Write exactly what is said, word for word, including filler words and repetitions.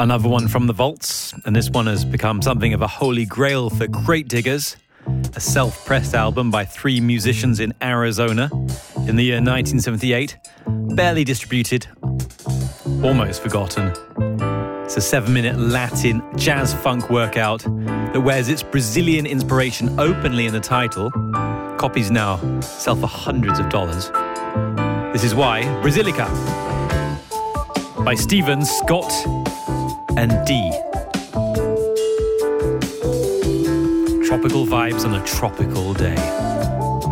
Another one from the vaults, and this one has become something of a holy grail for crate diggers. A self-pressed album by three musicians in Arizona in the year nineteen seventy-eight. Barely distributed, almost forgotten. It's a seven-minute Latin jazz-funk workout that wears its Brazilian inspiration openly in the title. Copies now sell for hundreds of dollars. This is Why Brasilica by Stephen, Scott and D. Tropical vibes on a tropical day.